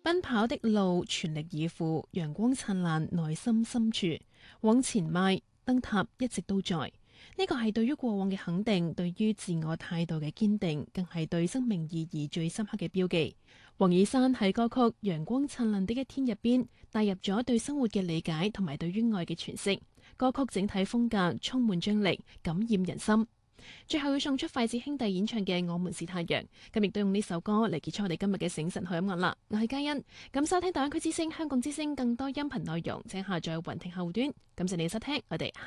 奔跑的路全力以赴，陽光燦爛，內心深處往前邁，燈塔一直都在。呢個係對於過往嘅肯定，對於自我態度嘅堅定，更係對生命意義最深刻嘅標記。黃綺珊喺歌曲《陽光燦爛的一天》入邊帶入咗對生活嘅理解同埋對於愛嘅詮釋。歌曲整體風格充滿張力，感染人心。最後要送出筷子兄弟演唱嘅《我們是太陽》，咁亦都用呢首歌嚟結束我哋今日嘅醒神好音樂啦。我係嘉欣，咁收聽大灣區之聲、香港之聲更多音頻內容，請下載雲聽後端。感謝你嘅收聽，我哋下